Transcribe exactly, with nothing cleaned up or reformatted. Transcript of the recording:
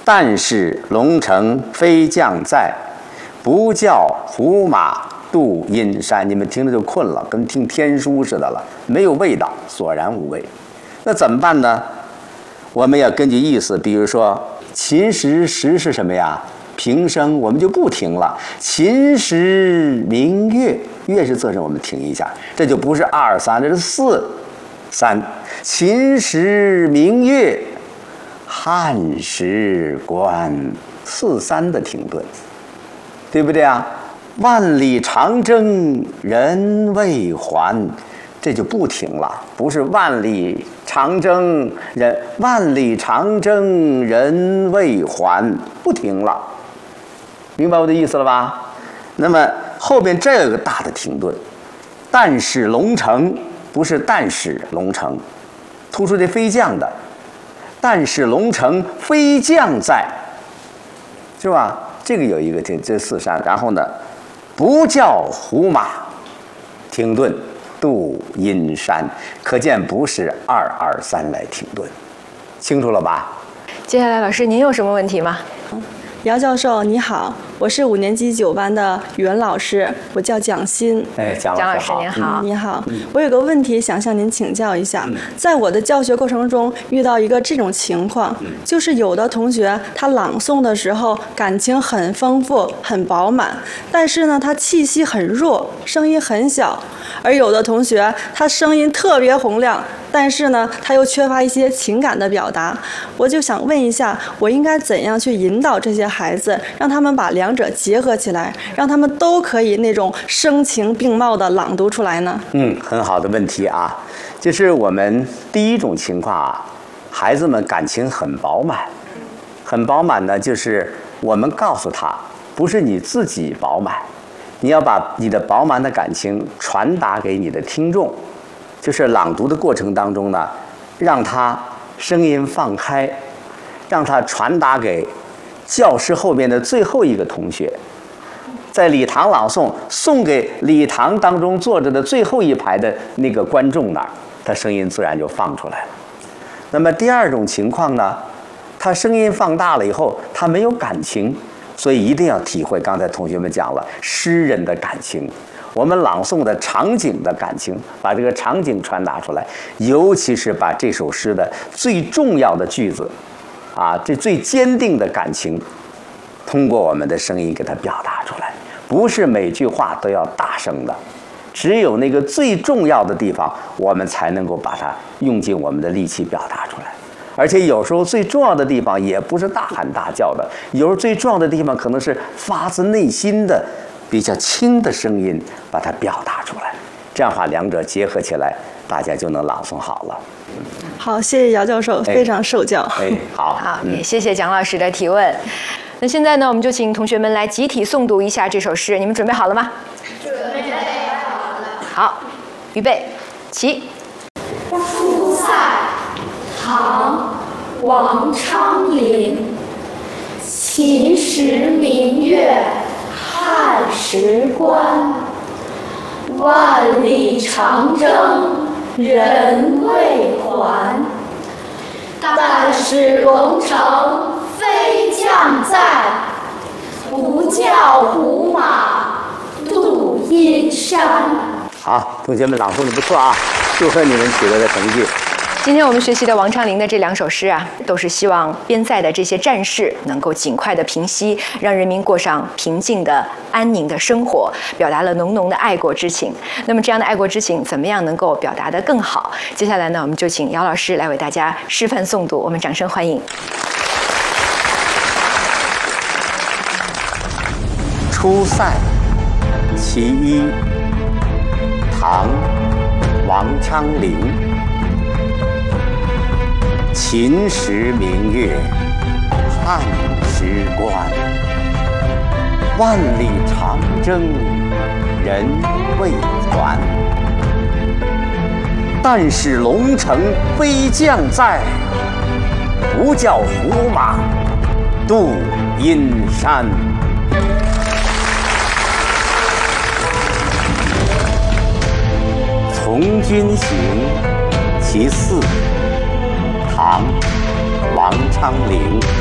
但是龙城飞将在，不教胡马度阴山。你们听着就困了，跟听天书似的了，没有味道，索然无味。那怎么办呢？我们要根据意思，比如说秦时时是什么呀？平声，我们就不停了。秦时明月，月是仄声，我们停一下，这就不是二三，这是四三。秦时明月，汉时关，四三的停顿，对不对啊？万里长征人未还，这就不停了，不是万里长征人万里长征人未还，不停了。明白我的意思了吧？那么后边这有个大的停顿，但使龙城，不是但使龙城，突出这飞将的，但使龙城飞将在，是吧？这个有一个停，这四山，然后呢，不教胡马，停顿，度阴山，可见不是二二三来停顿，清楚了吧？ 接下来老师您有什么问题吗？ 姚教授你好，我是五年级九班的语文老师，我叫蒋欣。 哎，蒋老师您好。 嗯、你好，我有个问题想向您请教一下。嗯、在我的教学过程中遇到一个这种情况，嗯、就是有的同学他朗诵的时候感情很丰富、很饱满，但是呢他气息很弱，声音很小；而有的同学他声音特别洪亮，但是呢他又缺乏一些情感的表达。我就想问一下，我应该怎样去引导这些孩子，让他们把两者结合起来，让他们都可以那种声情并茂的朗读出来呢？ 嗯，很好的问题啊。就是我们第一种情况啊，孩子们感情很饱满，很饱满呢，就是我们告诉他，不是你自己饱满，你要把你的饱满的感情传达给你的听众。就是朗读的过程当中呢，让他声音放开，让他传达给教室后面的最后一个同学，在礼堂朗诵，送给礼堂当中坐着的最后一排的那个观众那儿，他声音自然就放出来了。那么第二种情况呢，他声音放大了以后，他没有感情，所以一定要体会刚才同学们讲了诗人的感情，我们朗诵的场景的感情，把这个场景传达出来，尤其是把这首诗的最重要的句子啊，这最坚定的感情，通过我们的声音给它表达出来。不是每句话都要大声的，只有那个最重要的地方，我们才能够把它用尽我们的力气表达出来。而且有时候最重要的地方也不是大喊大叫的，有时候最重要的地方可能是发自内心的比较轻的声音把它表达出来。这样的话，两者结合起来，大家就能朗诵好了。 好，谢谢姚教授， 哎、 非常受教。 哎，好， 好，也谢谢蒋老师的提问。那现在呢，我们就请同学们来集体诵读一下这首诗，你们准备好了吗？ 准备好了。 好，预备，起。 出塞，唐，王昌龄。秦时明月汉时关，万里长征人未还。但使龙城飞将在，不教胡马度阴山。 好，同学们朗诵的不错啊，祝贺你们取得的成绩。 今天我们学习的王昌龄的这两首诗啊，都是希望边塞的这些战事能够尽快的平息，让人民过上平静的、安宁的生活，表达了浓浓的爱国之情。那么这样的爱国之情怎么样能够表达得更好？接下来呢，我们就请姚老师来为大家示范诵读，我们掌声欢迎。 出塞，其一，唐，王昌龄。秦时明月汉时关，万里长征人未还。但使龙城飞将在，不教胡马度阴山。从军行，其四，唐，王昌龄。